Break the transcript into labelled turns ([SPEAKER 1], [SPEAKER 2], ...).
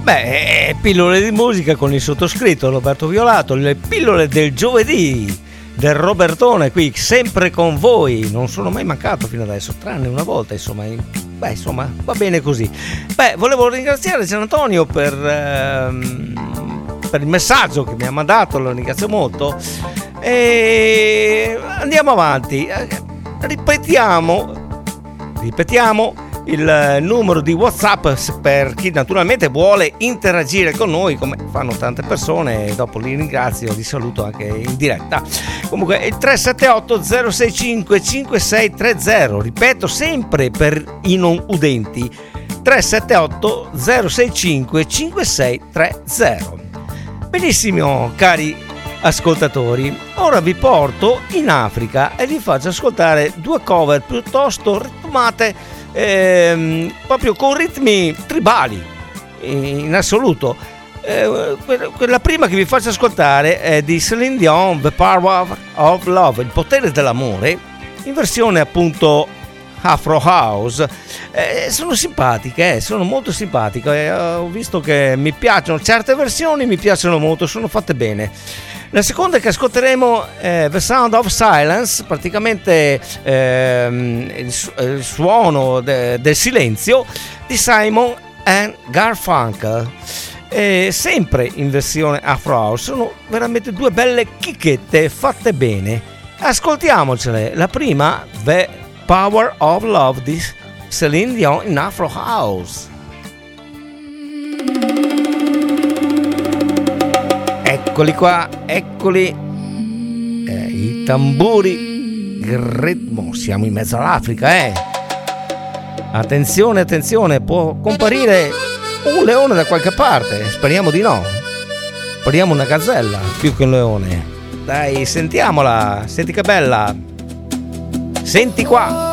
[SPEAKER 1] Pillole di musica con il sottoscritto Roberto Violato, le pillole del giovedì del Robertone qui sempre con voi. Non sono mai mancato fino adesso, tranne una volta, insomma. Insomma, va bene così. Volevo ringraziare Gian Antonio per il messaggio che mi ha mandato, lo ringrazio molto. E andiamo avanti. Ripetiamo il numero di WhatsApp per chi naturalmente vuole interagire con noi, come fanno tante persone, e dopo li ringrazio, li saluto anche in diretta. Comunque il 378 065 5630, ripeto sempre per i non udenti, 378 065 5630. Benissimo, cari ascoltatori, ora vi porto in Africa e vi faccio ascoltare due cover piuttosto ritmate, proprio con ritmi tribali in assoluto. La prima che vi faccio ascoltare è di Celine Dion, The Power of Love, il potere dell'amore, in versione appunto Afro House. Sono simpatiche, sono molto simpatiche. Ho visto che mi piacciono certe versioni, mi piacciono molto, sono fatte bene. La seconda che ascolteremo è The Sound of Silence, praticamente il suono del silenzio di Simon and Garfunkel, sempre in versione Afro House. Sono veramente due belle chicchette fatte bene. Ascoltiamocele. La prima, The Power of Love di Celine Dion in Afro House. Eccoli qua, eccoli, i tamburi, il ritmo, siamo in mezzo all'Africa, Attenzione, attenzione, può comparire un leone da qualche parte, speriamo di no, speriamo una gazzella più che un leone. Dai, sentiamola, senti che bella, senti qua.